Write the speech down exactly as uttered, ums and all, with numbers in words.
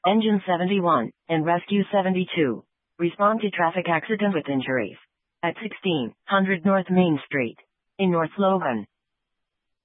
Engine seventy-one, and Rescue seventy-two. Respond to traffic accident with injuries. At sixteen hundred North Main Street. In North Logan.